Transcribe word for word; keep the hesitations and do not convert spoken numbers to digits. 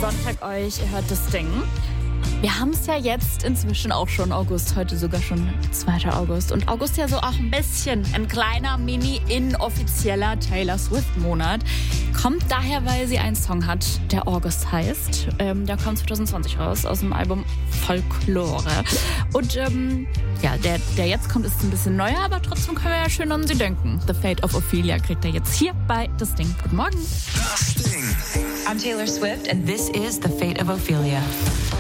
Sonntag euch, ihr hört das Ding. Wir haben es ja jetzt inzwischen auch schon August, heute sogar schon zweiter August. Und August ja so auch ein bisschen ein kleiner, mini-inoffizieller Taylor Swift-Monat. Kommt daher, weil sie einen Song hat, der August heißt. Ähm, der kommt zwanzig zwanzig raus aus dem Album Folklore. Und ähm, ja, der, der jetzt kommt, ist ein bisschen neuer, aber trotzdem können wir ja schön an sie denken. The Fate of Ophelia kriegt er jetzt hier bei Das Ding. Guten Morgen. Das Ding. I'm Taylor Swift and this is The Fate of Ophelia.